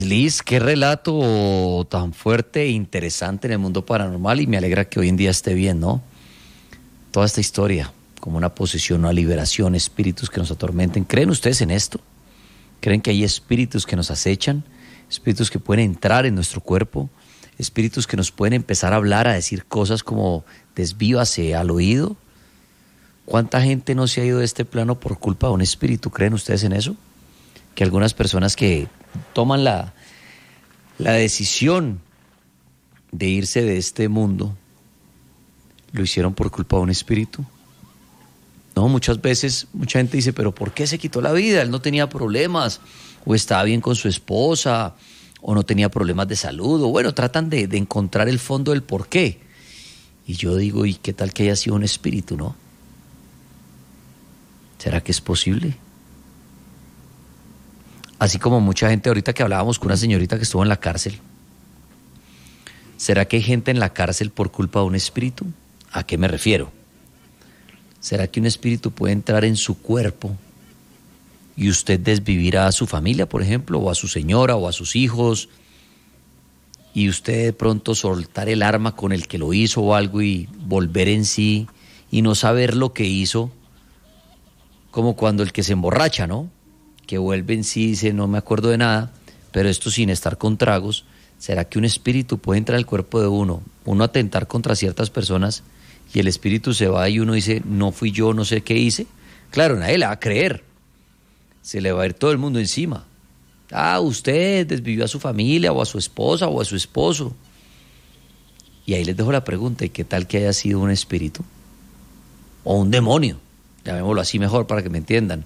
Liz, qué relato tan fuerte e interesante en el mundo paranormal y me alegra que hoy en día esté bien, ¿no? Toda esta historia, como una posesión, una liberación, espíritus que nos atormenten. ¿Creen ustedes en esto? ¿Creen que hay espíritus que nos acechan? Espíritus que pueden entrar en nuestro cuerpo, espíritus que nos pueden empezar a hablar, a decir cosas como desvívase al oído. ¿Cuánta gente no se ha ido de este plano por culpa de un espíritu? ¿Creen ustedes en eso? Que algunas personas que toman la decisión de irse de este mundo lo hicieron por culpa de un espíritu. No, muchas veces mucha gente dice, pero ¿por qué se quitó la vida? Él no tenía problemas, o estaba bien con su esposa, o no tenía problemas de salud, o bueno, tratan de encontrar el fondo del por qué. Y yo digo, ¿y qué tal que haya sido un espíritu, no? ¿Será que es posible? Así como mucha gente, ahorita que hablábamos con una señorita que estuvo en la cárcel, ¿será que hay gente en la cárcel por culpa de un espíritu? ¿A qué me refiero? ¿Será que un espíritu puede entrar en su cuerpo y usted desvivirá a su familia, por ejemplo, o a su señora, o a sus hijos, y usted de pronto soltar el arma con el que lo hizo o algo y volver en sí y no saber lo que hizo, como cuando el que se emborracha, ¿no? Que vuelve en sí y dice, no me acuerdo de nada, pero esto sin estar con tragos. ¿Será que un espíritu puede entrar al cuerpo de uno atentar contra ciertas personas y el espíritu se va y uno dice, no fui yo, no sé qué hice? Claro, nadie le va a creer, se le va a ir todo el mundo encima. Usted desvivió a su familia o a su esposa o a su esposo. Y ahí les dejo la pregunta, ¿y qué tal que haya sido un espíritu? O un demonio, llamémoslo así mejor para que me entiendan.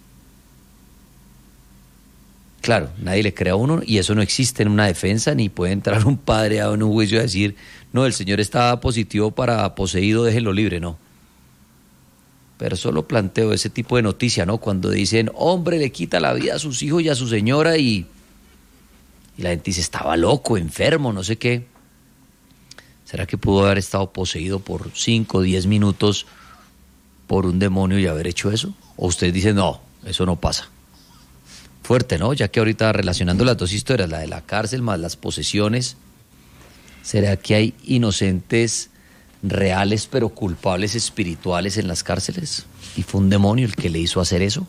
Claro, nadie le cree a uno y eso no existe en una defensa, ni puede entrar un padre a un juicio a decir, no, el señor está positivo para poseído, déjenlo libre, no. Pero solo planteo ese tipo de noticia, ¿no? Cuando dicen, hombre, le quita la vida a sus hijos y a su señora y la gente dice, estaba loco, enfermo, no sé qué. ¿Será que pudo haber estado poseído por 5 o 10 minutos por un demonio y haber hecho eso? ¿O usted dice, no, eso no pasa? Fuerte, ¿no? Ya que ahorita relacionando las dos historias, la de la cárcel más las posesiones, ¿será que hay inocentes reales pero culpables espirituales en las cárceles? ¿Y fue un demonio el que le hizo hacer eso?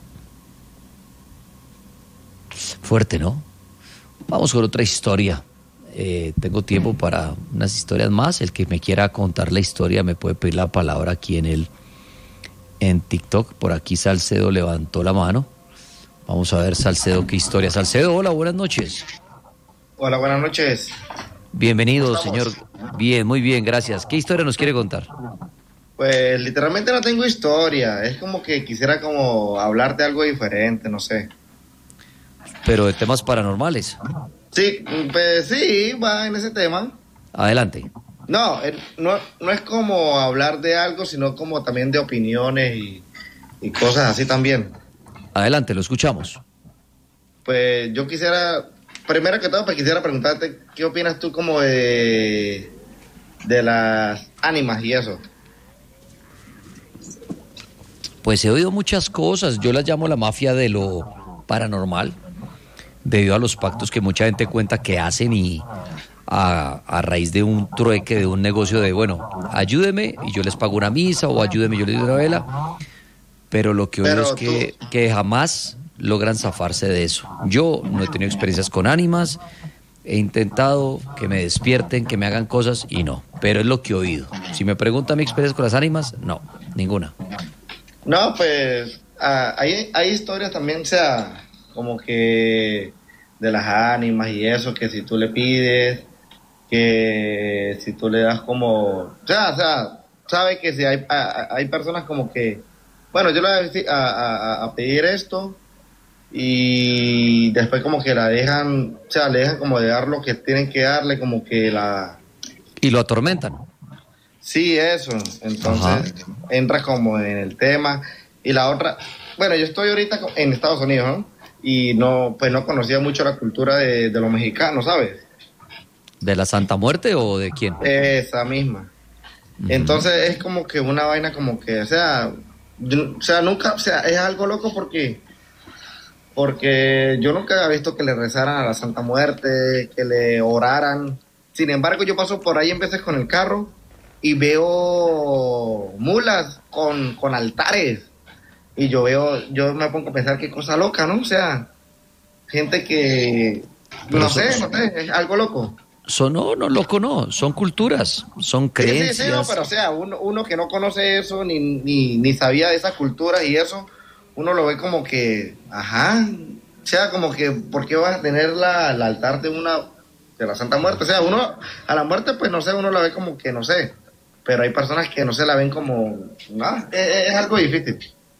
Fuerte, ¿no? Vamos con otra historia. Tengo tiempo para unas historias más. El que me quiera contar la historia me puede pedir la palabra aquí en TikTok. Por aquí Salcedo levantó la mano. Vamos a ver, Salcedo, qué historia. Salcedo, hola, buenas noches. Hola, buenas noches. Bienvenido, señor. Bien, muy bien, gracias. ¿Qué historia nos quiere contar? Pues literalmente no tengo historia, es como que quisiera como hablar de algo diferente, no sé. Pero de temas paranormales. Sí, pues sí, va en ese tema. Adelante. No, no es como hablar de algo, sino como también de opiniones y cosas así también. Adelante, lo escuchamos. Pues yo quisiera, primero que todo, pues quisiera preguntarte, ¿qué opinas tú como de las ánimas y eso? Pues he oído muchas cosas, yo las llamo la mafia de lo paranormal, debido a los pactos que mucha gente cuenta que hacen y a raíz de un trueque, de un negocio de, bueno, ayúdeme y yo les pago una misa o ayúdeme y yo les doy una vela, pero lo que oigo es que jamás logran zafarse de eso. Yo no he tenido experiencias con ánimas, he intentado que me despierten, que me hagan cosas y no, pero es lo que he oído. Si me preguntan mi experiencia con las ánimas, no, ninguna. No, pues hay historias también, o sea, como que de las ánimas y eso, que si tú le pides, que si tú le das como, o sea, sabe que si hay personas como que, bueno, yo le voy a pedir esto y después como que la dejan, o sea, le dejan como de dar lo que tienen que darle, como que la... Y lo atormentan. Sí, eso, entonces entra como en el tema. Y la otra, bueno, yo estoy ahorita en Estados Unidos, ¿no? Y no, pues no conocía mucho la cultura de los mexicanos, ¿sabes? ¿De la Santa Muerte o de quién? Esa misma. Entonces es como que una vaina como que, o sea, nunca, o sea, es algo loco porque porque yo nunca había visto que le rezaran a la Santa Muerte, que le oraran. Sin embargo, yo paso por ahí en veces con el carro y veo mulas con altares. Y yo me pongo a pensar qué cosa loca, ¿no? O sea, gente que, Pero no sé, es algo loco. no, loco no, son culturas, son Sí, sí, sí, no, creencias. pero o sea, uno que no conoce eso, ni sabía de esas culturas y eso, uno lo ve como que, ajá, o sea, como que, ¿por qué vas a tener el altar de la Santa Muerte? O sea, uno, a la muerte, pues no sé, uno la ve como que, no sé, pero hay personas que no se la ven como, es algo difícil.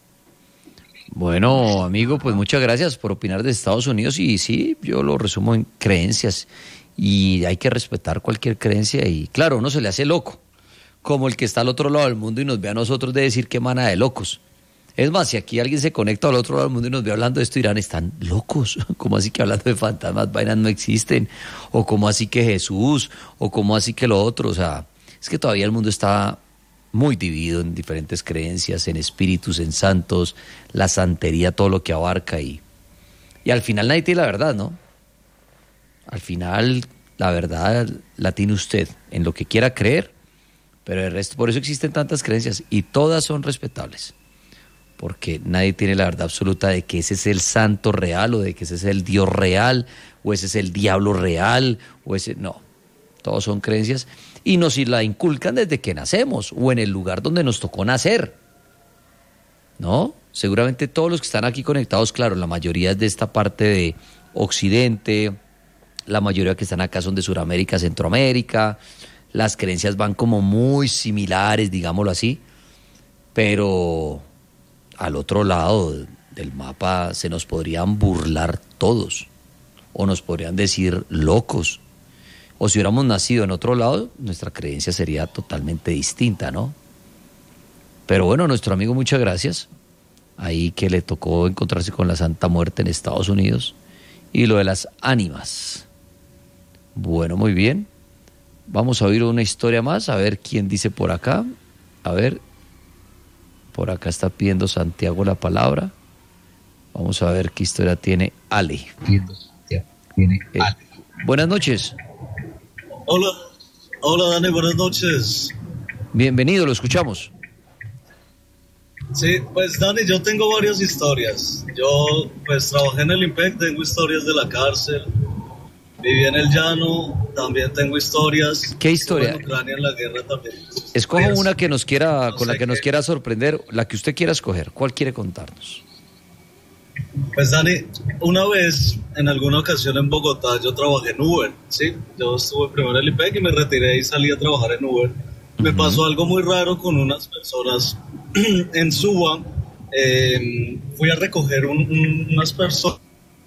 Bueno, amigo, pues muchas gracias por opinar de Estados Unidos y sí, yo lo resumo en creencias y hay que respetar cualquier creencia y claro, uno se le hace loco, como el que está al otro lado del mundo y nos ve a nosotros de decir qué mana de locos. Es más, si aquí alguien se conecta al otro lado del mundo y nos ve hablando de esto, dirán, están locos. ¿Cómo así que hablando de fantasmas, vainas no existen? ¿O cómo así que Jesús? ¿O cómo así que lo otro? O sea, es que todavía el mundo está muy dividido en diferentes creencias, en espíritus, en santos, la santería, todo lo que abarca y al final nadie tiene la verdad, ¿no? Al final la verdad la tiene usted en lo que quiera creer, pero el resto, por eso existen tantas creencias y todas son respetables, porque nadie tiene la verdad absoluta de que ese es el santo real o de que ese es el Dios real o ese es el diablo real o ese no, todos son creencias y nos la inculcan desde que nacemos o en el lugar donde nos tocó nacer, ¿no? Seguramente todos los que están aquí conectados, claro, la mayoría es de esta parte de Occidente, la mayoría que están acá son de Sudamérica, Centroamérica, las creencias van como muy similares, digámoslo así, pero al otro lado del mapa se nos podrían burlar todos o nos podrían decir locos. O si hubiéramos nacido en otro lado, nuestra creencia sería totalmente distinta, ¿no? Pero bueno, nuestro amigo, muchas gracias. Ahí que le tocó encontrarse con la Santa Muerte en Estados Unidos y lo de las ánimas. Bueno, muy bien. Vamos a oír una historia más, a ver quién dice por acá. A ver, por acá está pidiendo Santiago la palabra. Vamos a ver qué historia tiene Ale. Buenas noches. Hola, hola Dani, buenas noches. Bienvenido, lo escuchamos. Sí, pues Dani, yo tengo varias historias. Yo pues trabajé en el IMPEC, tengo historias de la cárcel. Viví en el llano, también tengo historias. ¿Qué historia? Estuve en Ucrania en la guerra también. Escoja una que nos quiera, No con la sé que nos qué. quiera sorprender, la que usted quiera escoger. ¿Cuál quiere contarnos? Pues Dani, una vez, en alguna ocasión en Bogotá, yo trabajé en Uber, ¿sí? Yo estuve primero en el IPEC y me retiré y salí a trabajar en Uber. Me pasó algo muy raro con unas personas en Suba. Fui a recoger unas personas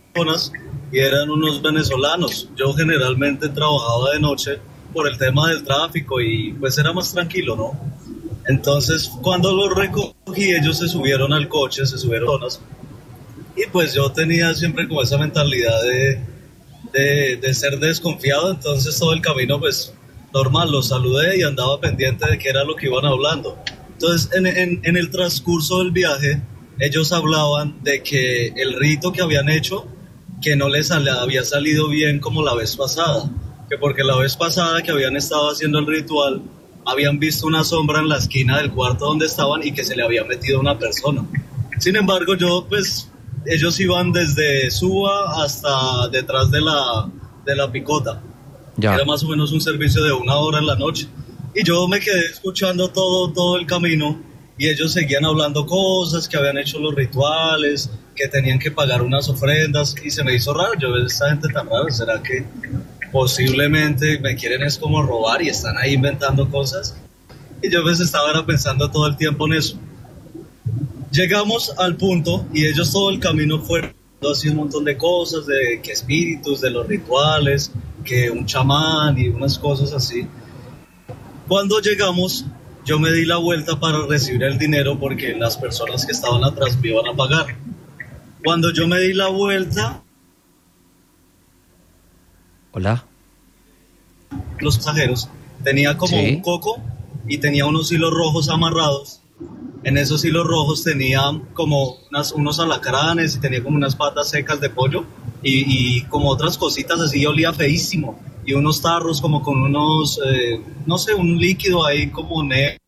y eran unos venezolanos. Yo generalmente trabajaba de noche por el tema del tráfico y pues era más tranquilo, ¿no? Entonces, cuando los recogí, ellos se subieron al coche, se subieron personas. Y pues yo tenía siempre como esa mentalidad de ser desconfiado, entonces todo el camino pues normal, los saludé y andaba pendiente de qué era lo que iban hablando. Entonces en el transcurso del viaje ellos hablaban de que el rito que habían hecho, que no les había salido bien como la vez pasada, que porque la vez pasada que habían estado haciendo el ritual, habían visto una sombra en la esquina del cuarto donde estaban y que se le había metido una persona. Sin embargo, ellos iban desde Suba hasta detrás de la Picota. Ya. Era más o menos un servicio de 1 hora en la noche. Y yo me quedé escuchando todo el camino y ellos seguían hablando cosas, que habían hecho los rituales, que tenían que pagar unas ofrendas y se me hizo raro. Yo veo esta gente tan rara, ¿será que posiblemente me quieren es como robar y están ahí inventando cosas? Y yo pues estaba pensando todo el tiempo en eso. Llegamos al punto y ellos todo el camino fueron así un montón de cosas, de que espíritus, de los rituales, que un chamán y unas cosas así. Cuando llegamos, yo me di la vuelta para recibir el dinero porque las personas que estaban atrás me iban a pagar. Cuando yo me di la vuelta, Hola. los pasajeros, tenía como Sí. un coco y tenía unos hilos rojos amarrados En esos hilos rojos tenía como unos alacranes y tenía como unas patas secas de pollo y como otras cositas así, olía feísimo. Y unos tarros como con unos, no sé, un líquido ahí como negro